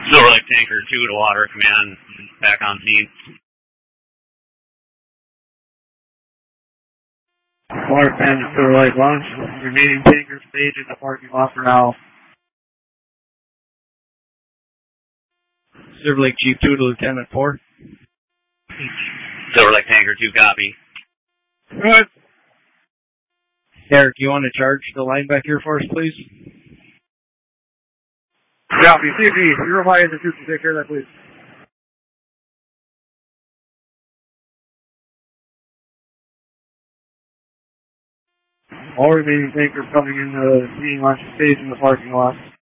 Silver Lake Tanker 2 to Water Command, back on scene. Water Command to Silver Lake launch. Remaining tanker stage in the parking lot for now. Silver Lake Chief 2 to Lieutenant 4. Silver Lake Tanker 2, copy. Good. Eric, you want to charge the line back here for us, please? Copy. CP, 05 is the 2 can take care of that, please. All remaining tankers coming in the scene launch stage in the parking lot.